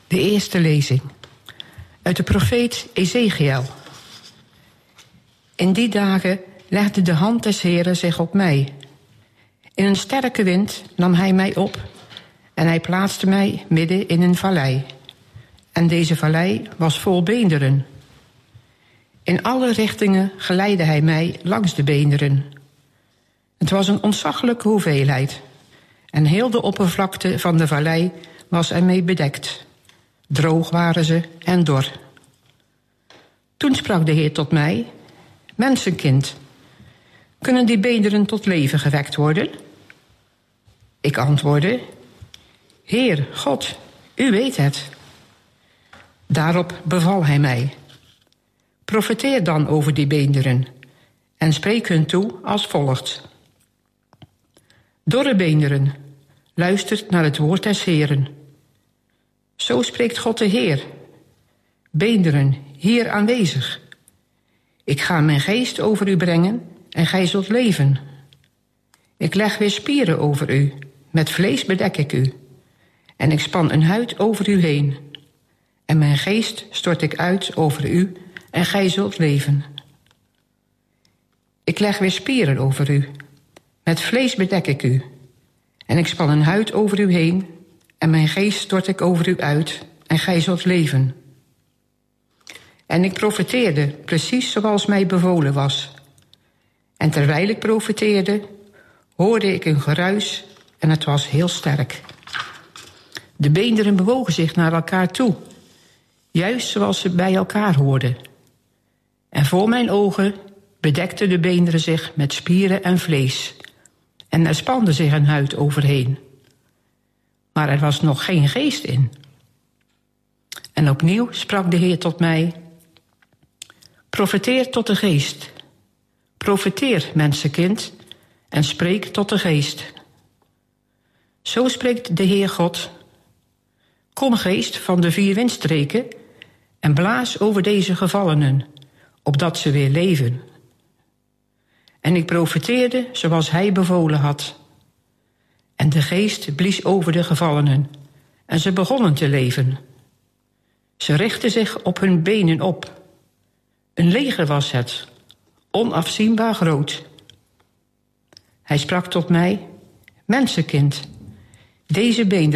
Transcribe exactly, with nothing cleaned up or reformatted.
De eerste lezing uit de profeet Ezechiël. In die dagen legde de hand des Heeren zich op mij. In een sterke wind nam hij mij op en hij plaatste mij midden in een vallei. En deze vallei was vol beenderen. In alle richtingen geleidde hij mij langs de beenderen. Het was een ontzaglijke hoeveelheid. En heel de oppervlakte van de vallei was ermee bedekt. Droog waren ze en dor. Toen sprak de Heer tot mij: Mensenkind, kunnen die beenderen tot leven gewekt worden? Ik antwoordde: Heer, God, u weet het. Daarop beval hij mij: Profeteer dan over die beenderen en spreek hun toe als volgt. Dorre beenderen, luistert naar het woord des Heeren. Zo spreekt God de Heer. Beenderen, hier aanwezig. Ik ga mijn geest over u brengen en gij zult leven. Ik leg weer spieren over u, met vlees bedek ik u. En ik span een huid over u heen. En mijn geest stort ik uit over u en gij zult leven. Ik leg weer spieren over u, met vlees bedek ik u. En ik span een huid over u heen en mijn geest stort ik over u uit en gij zult leven. En ik profeteerde precies zoals mij bevolen was. En terwijl ik profeteerde, hoorde ik een geruis en het was heel sterk. De beenderen bewogen zich naar elkaar toe, juist zoals ze bij elkaar hoorden. En voor mijn ogen bedekten de beenderen zich met spieren en vlees. En er spande zich een huid overheen. Maar er was nog geen geest in. En opnieuw sprak de Heer tot mij: Profeteer tot de geest. Profeteer, mensenkind, en spreek tot de geest. Zo spreekt de Heer God: Kom, geest van de vier windstreken, en blaas over deze gevallenen, opdat ze weer leven. En ik profeteerde zoals hij bevolen had. En de geest blies over de gevallenen, en ze begonnen te leven. Ze richtten zich op hun benen op. Een leger was het, onafzienbaar groot. Hij sprak tot mij: Mensenkind, deze beenderen